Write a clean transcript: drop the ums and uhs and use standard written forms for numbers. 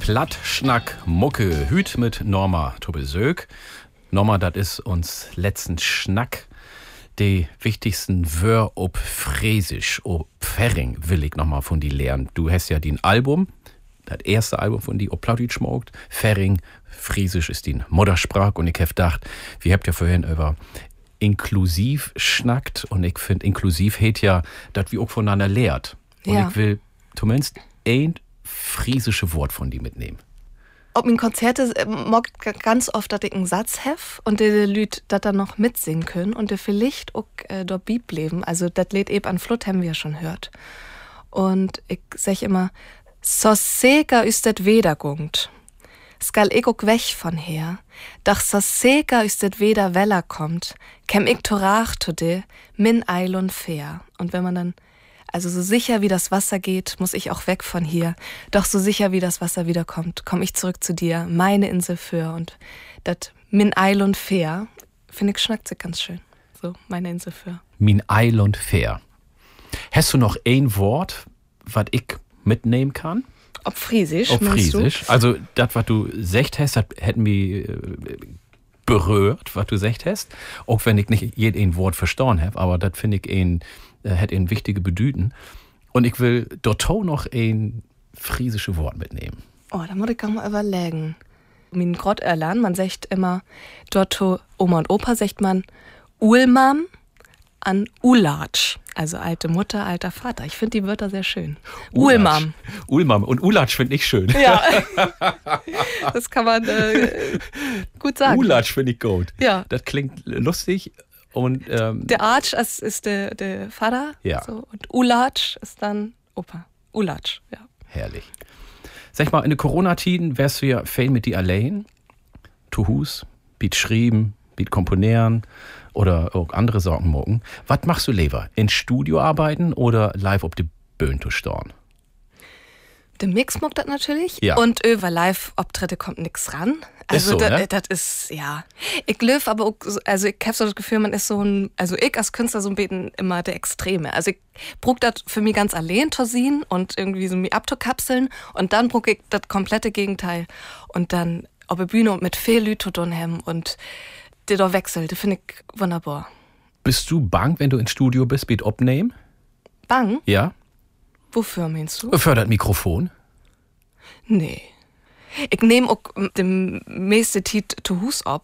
Plattschnack Mucke, Hüt mit Norma Tobelsöck. Norma, das ist uns letzten Schnack. Die wichtigsten Wör ob Friesisch, ob Ferring will ich nochmal von die lernen. Du hast ja den Album, das erste Album von die ob Plattdeutsch schmaugt. Ferring, Friesisch ist die Muttersprache und ich hab gedacht, wir habt ja vorhin über inklusiv schnackt und ich finde inklusiv hält ja, dass wir auch voneinander lehrt. Und Ja. ich will zumindest ein friesische Wort von die mitnehmen. Ob in Konzerte mag ganz oft, dass ich einen Satz hef und die Leute das dann noch mitsingen können und die vielleicht auch dort Beat leben. Also das Lied eben an Flut haben wir ja schon gehört. Und ich sag immer, so seger ist das Wedergungt. Skal ich auch weg von her. Doch so seger ist das Weder Weller kommt. Kem ich torach to de, min eilon fair. Und wenn man dann also so sicher wie das Wasser geht, muss ich auch weg von hier. Doch so sicher wie das Wasser wiederkommt, komme ich zurück zu dir, meine Insel für. Und das Min Island Fair, finde ich, schnackt sich ganz schön. So, meine Insel für. Min Island Fair. Hast du noch ein Wort, was ich mitnehmen kann? Ob Friesisch, Ob meinst Friesisch. Also, das, was du gesagt hast, das hätte mich berührt, was du gesagt hast. Auch wenn ich nicht jedes Wort verstanden habe, aber das finde ich hätte ein wichtige Bedeutung. Und ich will dort auch noch ein friesische Wort mitnehmen. Oh, da muss ich gar mal überlegen. Min Grott erlernen, man sagt immer, dort Oma und Opa sagt man Ulmam an Ulatsch. Also alte Mutter, alter Vater. Ich finde die Wörter sehr schön. Ulmam. Ulmam. Und Ulatsch finde ich schön. Ja, das kann man gut sagen. Ulatsch finde ich gut. Ja. Das klingt lustig. Und, Der Arch ist der Vater. Ja. So, und Ulatsch ist dann Opa. Ulatsch, ja. Herrlich. Sag mal, in den Corona-Tiden wärst du ja viel mit die allein. Tu Hus, biet schrieben, biet komponieren oder auch andere Sorgen morgen. Was machst du lieber? In Studio arbeiten oder live auf die Bühne zu stehen? Der Mix mag das natürlich. Ja. Und über Live-Auftritte kommt nix ran. Also, Ist so, ne? das ist, ja. Ich löf aber auch, also ich hab so das Gefühl, man ist so ein, also ich als Künstler so ein bisschen immer der Extreme. Also ich brauch das für mich ganz allein Torsin und irgendwie so mich abzukapseln und dann brauch ich das komplette Gegenteil. Und dann auf der Bühne und mit viel Leute zu tun haben und der da wechselt, das finde ich wunderbar. Bist du bang, wenn du ins Studio bist, biet abnehmen? Bang? Ja? Wofür meinst du? Fördert Mikrofon? Nee. Ich nehme auch dem meiste Tit zu Hus ab